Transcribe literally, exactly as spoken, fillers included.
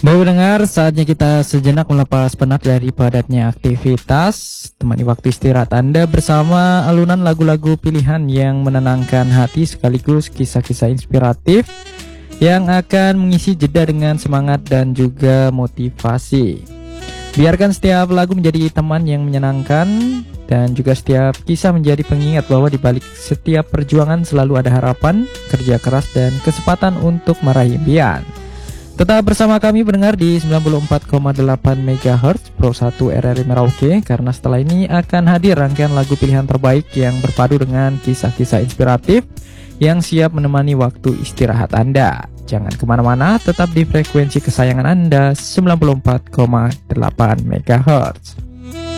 Baik pendengar, saatnya kita sejenak melepas penat dari padatnya aktivitas. Temani waktu istirahat Anda bersama alunan lagu-lagu pilihan yang menenangkan hati sekaligus kisah-kisah inspiratif yang akan mengisi jeda dengan semangat dan juga motivasi. Biarkan setiap lagu menjadi teman yang menyenangkan dan juga setiap kisah menjadi pengingat bahwa di balik setiap perjuangan selalu ada harapan, kerja keras dan kesempatan untuk meraih impian. Tetap bersama kami pendengar di sembilan puluh empat koma delapan megahertz Pro satu R R I Merauke, karena setelah ini akan hadir rangkaian lagu pilihan terbaik yang berpadu dengan kisah-kisah inspiratif yang siap menemani waktu istirahat Anda. Jangan kemana-mana, tetap di frekuensi kesayangan Anda sembilan puluh empat koma delapan megahertz.